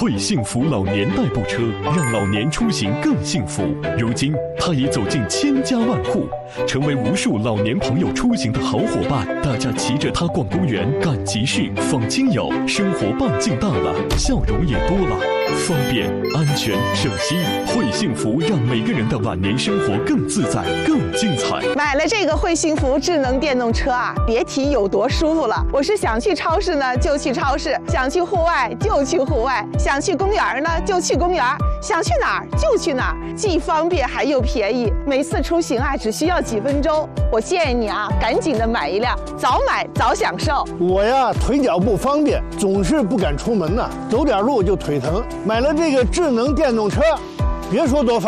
惠幸福老年代步车，让老年出行更幸福。如今，它已走进千家万户，成为无数老年朋友出行的好伙伴。大家骑着它逛公园、赶集市、访亲友，生活半径大了，笑容也多了。方便、安全、省心，惠幸福让每个人的晚年生活更自在、更精彩。 买了这个惠幸福智能电动车啊，别提有多舒服了。我是想去超市呢就去超市，想去户外就去户外，想去公园呢就去公园，想去哪儿就去哪儿，既方便还又便宜。每次出行啊只需要几分钟。我建议你啊，赶紧的买一辆，早买早享受。 我呀腿脚不方便，总是不敢出门呐，走点路就腿疼。买了这个智能电动车，别说多方便。